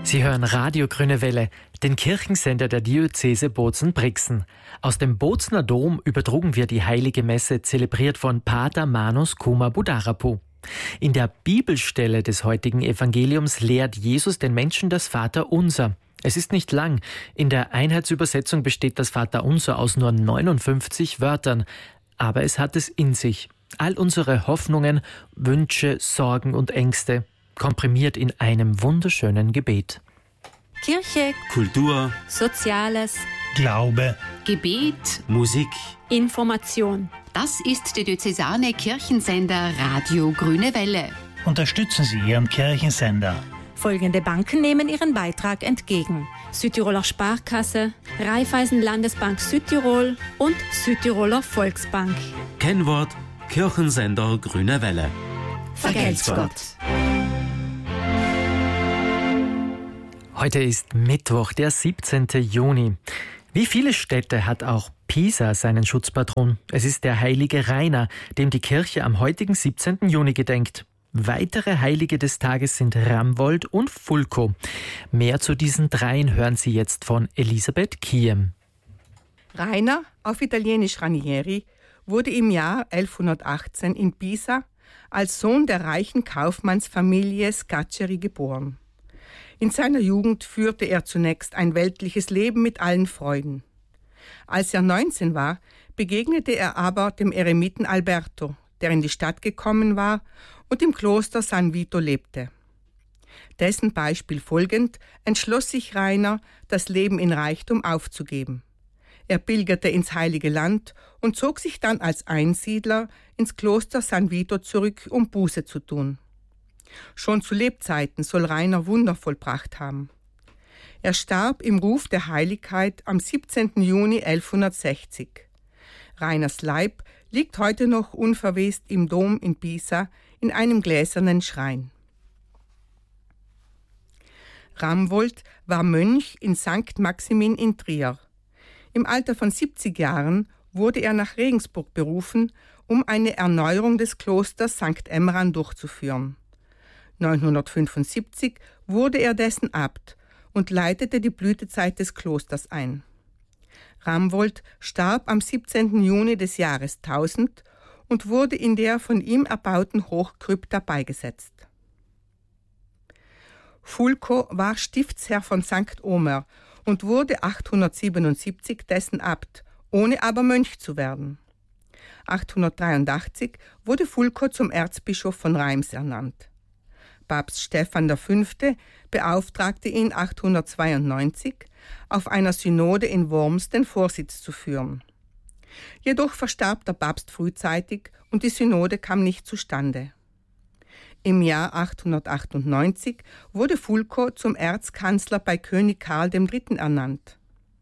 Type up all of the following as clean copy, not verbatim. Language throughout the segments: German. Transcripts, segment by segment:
Sie hören Radio Grüne Welle, den Kirchensender der Diözese Bozen-Brixen. Aus dem Bozener Dom übertrugen wir die Heilige Messe, zelebriert von Pater Manos Kuma Budarapu. In der Bibelstelle des heutigen Evangeliums lehrt Jesus den Menschen das Vaterunser. Es ist nicht lang. In der Einheitsübersetzung besteht das Vaterunser aus nur 59 Wörtern. Aber es hat es in sich. All unsere Hoffnungen, Wünsche, Sorgen und Ängste komprimiert in einem wunderschönen Gebet. Kirche, Kultur, Soziales, Glaube, Gebet, Musik, Information. das ist der diözesane Kirchensender Radio Grüne Welle. unterstützen Sie Ihren Kirchensender. Folgende Banken nehmen ihren Beitrag entgegen: Südtiroler Sparkasse, Raiffeisen Landesbank Südtirol und Südtiroler Volksbank. Kennwort Kirchensender Grüne Welle. Vergelt's Gott. Heute ist Mittwoch, der 17. Juni. Wie viele Städte hat auch Pisa seinen Schutzpatron? Es ist der heilige Rainer, dem die Kirche am heutigen 17. Juni gedenkt. Weitere Heilige des Tages sind Ramwold und Fulco. Mehr zu diesen dreien hören Sie jetzt von Elisabeth Kiem. Rainer, auf Italienisch Ranieri, wurde im Jahr 1118 in Pisa als Sohn der reichen Kaufmannsfamilie Scaccheri geboren. In seiner Jugend führte er zunächst ein weltliches Leben mit allen Freuden. Als er 19 war, begegnete er aber dem Eremiten Alberto, der in die Stadt gekommen war und im Kloster San Vito lebte. Dessen Beispiel folgend entschloss sich Rainer, das Leben in Reichtum aufzugeben. Er pilgerte ins Heilige Land und zog sich dann als Einsiedler ins Kloster San Vito zurück, um Buße zu tun. Schon zu Lebzeiten soll Rainer Wunder vollbracht haben. Er starb im Ruf der Heiligkeit am 17. Juni 1160. Rainers Leib liegt heute noch unverwest im Dom in Pisa in einem gläsernen Schrein. Ramwold war Mönch in St. Maximin in Trier. Im Alter von 70 Jahren wurde er nach Regensburg berufen, um eine Erneuerung des Klosters St. Emmeran durchzuführen. 975 wurde er dessen Abt und leitete die Blütezeit des Klosters ein. Ramwold starb am 17. Juni des Jahres 1000 und wurde in der von ihm erbauten Hochkrypta beigesetzt. Fulco war Stiftsherr von St. Omer und wurde 877 dessen Abt, ohne aber Mönch zu werden. 883 wurde Fulco zum Erzbischof von Reims ernannt. Papst Stephan V. beauftragte ihn 892, auf einer Synode in Worms den Vorsitz zu führen. Jedoch verstarb der Papst frühzeitig und die Synode kam nicht zustande. Im Jahr 898 wurde Fulco zum Erzkanzler bei König Karl III. Ernannt.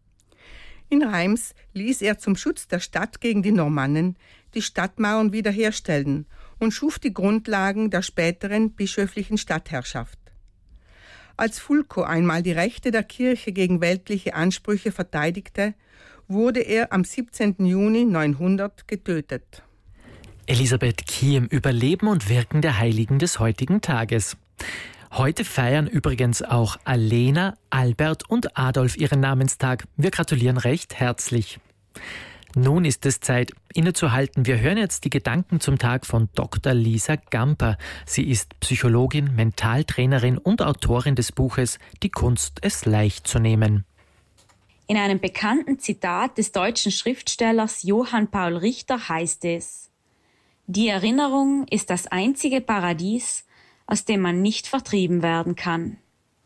In Reims ließ er zum Schutz der Stadt gegen die Normannen die Stadtmauern wiederherstellen und schuf die Grundlagen der späteren bischöflichen Stadtherrschaft. Als Fulco einmal die Rechte der Kirche gegen weltliche Ansprüche verteidigte, wurde er am 17. Juni 900 getötet. Elisabeth Kiem über Leben und Wirken der Heiligen des heutigen Tages. Heute feiern übrigens auch Alena, Albert und Adolf ihren Namenstag. Wir gratulieren recht herzlich. Nun ist es Zeit, innezuhalten. Wir hören jetzt die Gedanken zum Tag von Dr. Lisa Gamper. Sie ist Psychologin, Mentaltrainerin und Autorin des Buches Die Kunst, es leicht zu nehmen. In einem bekannten Zitat des deutschen Schriftstellers Johann Paul Richter heißt es: Die Erinnerung ist das einzige Paradies, aus dem man nicht vertrieben werden kann.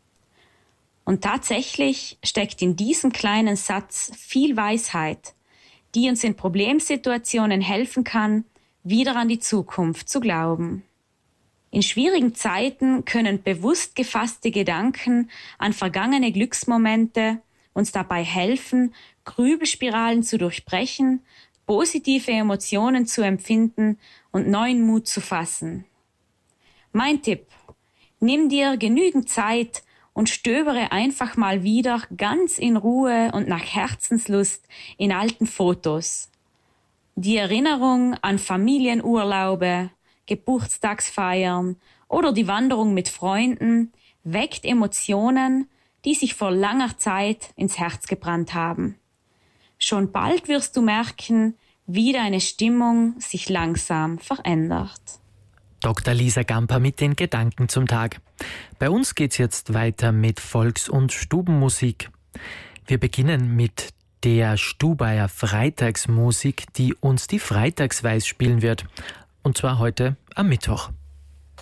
Und tatsächlich steckt in diesem kleinen Satz viel Weisheit, die uns in Problemsituationen helfen kann, wieder an die Zukunft zu glauben. In schwierigen Zeiten können bewusst gefasste Gedanken an vergangene Glücksmomente uns dabei helfen, Grübelspiralen zu durchbrechen, positive Emotionen zu empfinden und neuen Mut zu fassen. Mein Tipp: Nimm dir genügend Zeit und stöbere einfach mal wieder ganz in Ruhe und nach Herzenslust in alten Fotos. Die Erinnerung an Familienurlaube, Geburtstagsfeiern oder die Wanderung mit Freunden weckt Emotionen, die sich vor langer Zeit ins Herz gebrannt haben. Schon bald wirst du merken, wie deine Stimmung sich langsam verändert. Dr. Lisa Gamper mit den Gedanken zum Tag. Bei uns geht's jetzt weiter mit Volks- und Stubenmusik. Wir beginnen mit der Stubaier Freitagsmusik, die uns die Freitagsweis spielen wird. Und zwar heute am Mittwoch.